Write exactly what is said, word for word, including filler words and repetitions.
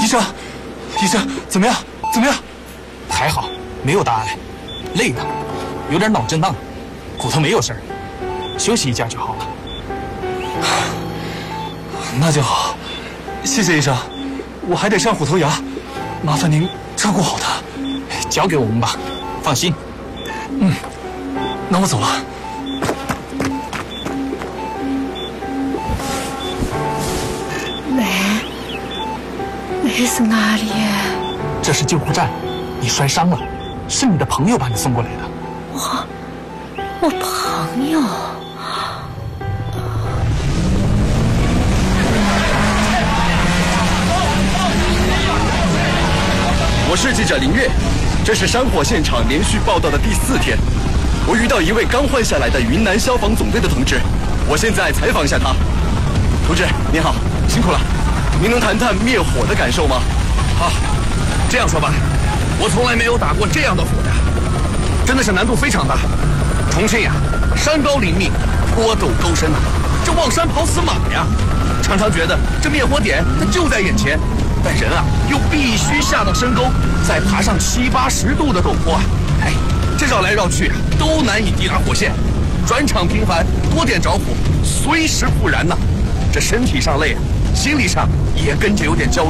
生，医生，怎么样？怎么样？ 还好，没有大碍，累呢，有点脑震荡，骨头没有事儿，休息一觉就好了。 那就好，谢谢医生。我还得上虎头崖，麻烦您照顾好他。 交给我们吧，放心。 嗯，那我走了。 那那是哪里？ 这是救护站，你摔伤了，是你的朋友把你送过来的。 我我朋友。 我是记者林月，这是山火现场连续报道的第四天。我遇到一位刚换下来的云南消防总队的同志，我现在采访一下他。同志您好，辛苦了。您能谈谈灭火的感受吗？ 好，这样说吧，我从来没有打过这样的火呀，真的是难度非常大。重庆呀，山高林密，坡陡沟深呐，这望山跑死马呀，常常觉得这灭火点它就在眼前。但人啊，又必须下到深沟，再爬上七八十度的陡坡啊！哎，这绕来绕去啊，都难以抵达火线。转场频繁，多点着火，随时不燃呐。这身体上累啊，心理上也跟着有点焦虑。